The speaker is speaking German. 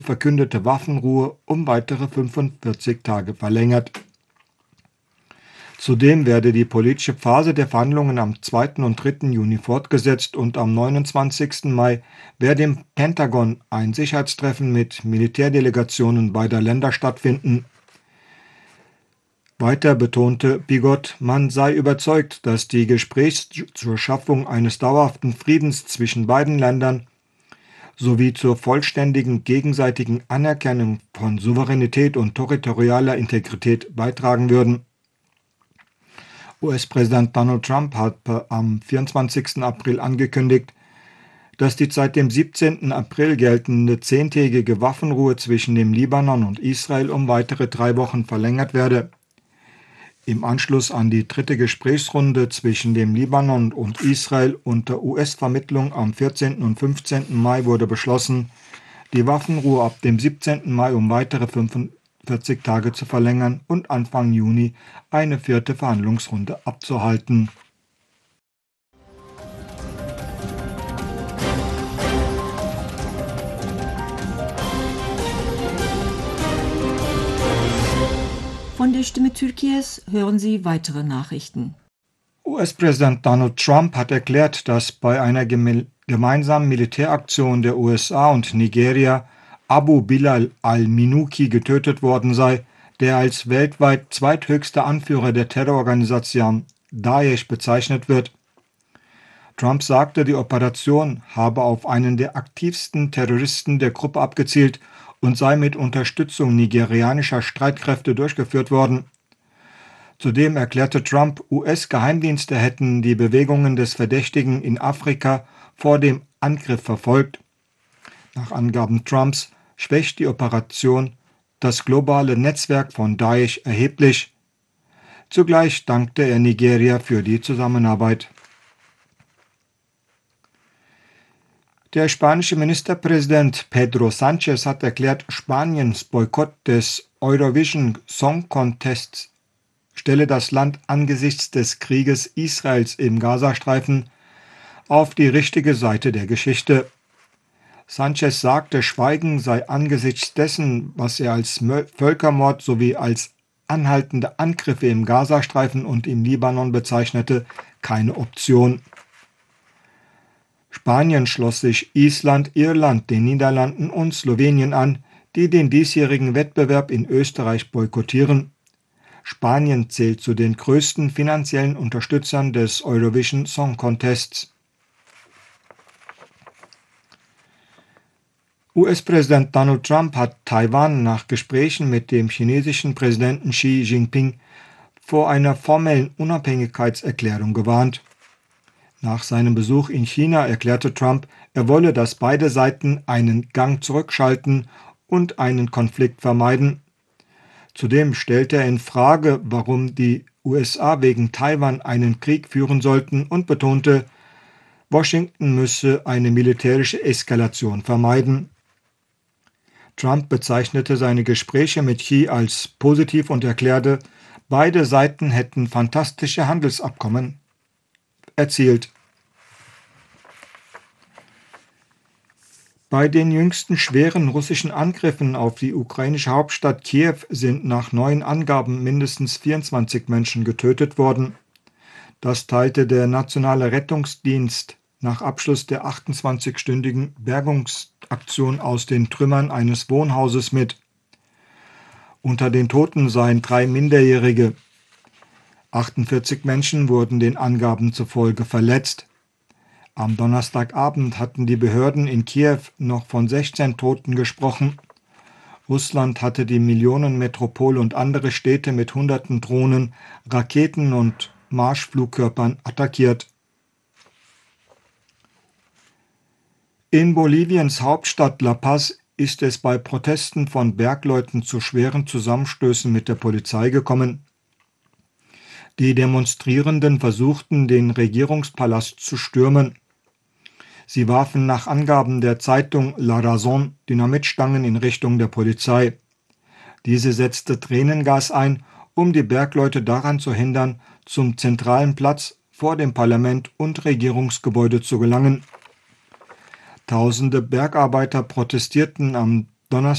verkündete Waffenruhe um weitere 45 Tage verlängert. Zudem werde die politische Phase der Verhandlungen am 2. und 3. Juni fortgesetzt und am 29. Mai werde im Pentagon ein Sicherheitstreffen mit Militärdelegationen beider Länder stattfinden. Weiter betonte Bigod, man sei überzeugt, dass die Gespräche zur Schaffung eines dauerhaften Friedens zwischen beiden Ländern sowie zur vollständigen gegenseitigen Anerkennung von Souveränität und territorialer Integrität beitragen würden. US-Präsident Donald Trump hat am 24. April angekündigt, dass die seit dem 17. April geltende 10-tägige Waffenruhe zwischen dem Libanon und Israel um weitere 3 Wochen verlängert werde. Im Anschluss an die 3. Gesprächsrunde zwischen dem Libanon und Israel unter US-Vermittlung am 14. und 15. Mai wurde beschlossen, die Waffenruhe ab dem 17. Mai um weitere 45 Tage zu verlängern und Anfang Juni eine 4. Verhandlungsrunde abzuhalten. Von der Stimme Türkies hören Sie weitere Nachrichten. US-Präsident Donald Trump hat erklärt, dass bei einer gemeinsamen Militäraktion der USA und Nigeria Abu Bilal al-Minuki getötet worden sei, der als weltweit zweithöchster Anführer der Terrororganisation Daesh bezeichnet wird. Trump sagte, die Operation habe auf einen der aktivsten Terroristen der Gruppe abgezielt und sei mit Unterstützung nigerianischer Streitkräfte durchgeführt worden. Zudem erklärte Trump, US-Geheimdienste hätten die Bewegungen des Verdächtigen in Afrika vor dem Angriff verfolgt. Nach Angaben Trumps schwächt die Operation das globale Netzwerk von Daesh erheblich. Zugleich dankte er Nigeria für die Zusammenarbeit. Der spanische Ministerpräsident Pedro Sánchez hat erklärt, Spaniens Boykott des Eurovision Song Contests stelle das Land angesichts des Krieges Israels im Gazastreifen auf die richtige Seite der Geschichte. Sánchez sagte, Schweigen sei angesichts dessen, was er als Völkermord sowie als anhaltende Angriffe im Gazastreifen und im Libanon bezeichnete, keine Option. Spanien schloss sich Island, Irland, den Niederlanden und Slowenien an, die den diesjährigen Wettbewerb in Österreich boykottieren. Spanien zählt zu den größten finanziellen Unterstützern des Eurovision Song Contests. US-Präsident Donald Trump hat Taiwan nach Gesprächen mit dem chinesischen Präsidenten Xi Jinping vor einer formellen Unabhängigkeitserklärung gewarnt. Nach seinem Besuch in China erklärte Trump, er wolle, dass beide Seiten einen Gang zurückschalten und einen Konflikt vermeiden. Zudem stellte er in Frage, warum die USA wegen Taiwan einen Krieg führen sollten und betonte, Washington müsse eine militärische Eskalation vermeiden. Trump bezeichnete seine Gespräche mit Xi als positiv und erklärte, beide Seiten hätten fantastische Handelsabkommen erzielt. Bei den jüngsten schweren russischen Angriffen auf die ukrainische Hauptstadt Kiew sind nach neuen Angaben mindestens 24 Menschen getötet worden. Das teilte der Nationale Rettungsdienst nach Abschluss der 28-stündigen Bergungsaktion aus den Trümmern eines Wohnhauses mit. Unter den Toten seien 3 Minderjährige. 48 Menschen wurden den Angaben zufolge verletzt. Am Donnerstagabend hatten die Behörden in Kiew noch von 16 Toten gesprochen. Russland hatte die Millionenmetropole und andere Städte mit hunderten Drohnen, Raketen und Marschflugkörpern attackiert. In Boliviens Hauptstadt La Paz ist es bei Protesten von Bergleuten zu schweren Zusammenstößen mit der Polizei gekommen. Die Demonstrierenden versuchten, den Regierungspalast zu stürmen. Sie warfen nach Angaben der Zeitung La Razón Dynamitstangen in Richtung der Polizei. Diese setzte Tränengas ein, um die Bergleute daran zu hindern, zum zentralen Platz vor dem Parlament und Regierungsgebäude zu gelangen. Tausende Bergarbeiter protestierten am Donnerstag